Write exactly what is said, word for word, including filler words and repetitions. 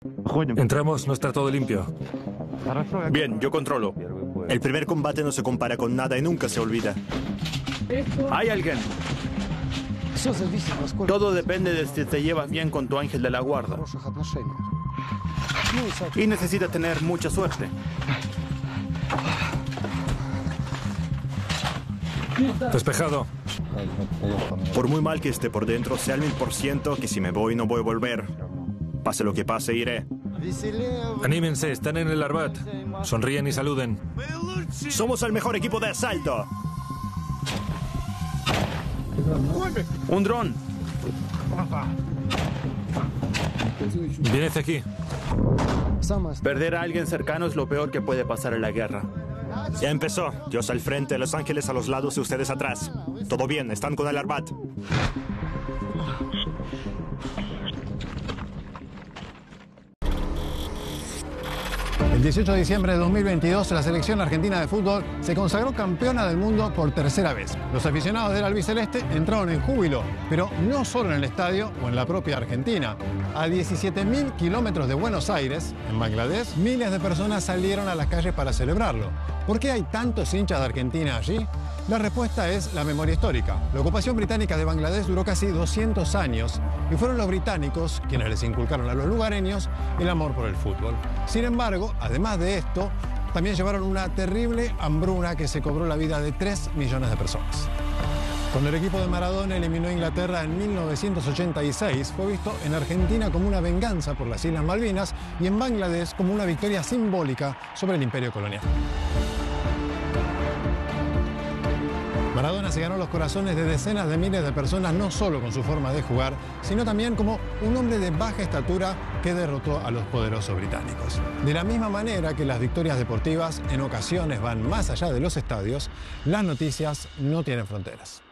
Entramos, no está todo limpio. Bien, yo controlo. El primer combate no se compara con nada y nunca se olvida. ¿Hay alguien? Todo depende de si te llevas bien con tu ángel de la guarda. Y necesitas tener mucha suerte. Despejado. Por muy mal que esté por dentro, sé al mil por ciento que si me voy no voy a volver. Pase lo que pase, iré. Anímense, están en el Arbat. Sonríen y saluden. Somos el mejor equipo de asalto. Un dron. Viene hacia aquí. Perder a alguien cercano es lo peor que puede pasar en la guerra. Ya empezó. Dios al frente, Los Ángeles a los lados y ustedes atrás. Todo bien, están con el Arbat. El dieciocho de diciembre de dos mil veintidós, la selección argentina de fútbol se consagró campeona del mundo por tercera vez. Los aficionados del albiceleste entraron en júbilo, pero no solo en el estadio o en la propia Argentina. A diecisiete mil kilómetros de Buenos Aires, en Bangladesh, miles de personas salieron a las calles para celebrarlo. ¿Por qué hay tantos hinchas de Argentina allí? La respuesta es la memoria histórica. La ocupación británica de Bangladesh duró casi doscientos años y fueron los británicos quienes les inculcaron a los lugareños el amor por el fútbol. Sin embargo, además de esto, también llevaron una terrible hambruna que se cobró la vida de tres millones de personas. Cuando el equipo de Maradona eliminó a Inglaterra en mil novecientos ochenta y seis, fue visto en Argentina como una venganza por las Islas Malvinas y en Bangladesh como una victoria simbólica sobre el imperio colonial. Maradona se ganó los corazones de decenas de miles de personas no solo con su forma de jugar, sino también como un hombre de baja estatura que derrotó a los poderosos británicos. De la misma manera que las victorias deportivas en ocasiones van más allá de los estadios, las noticias no tienen fronteras.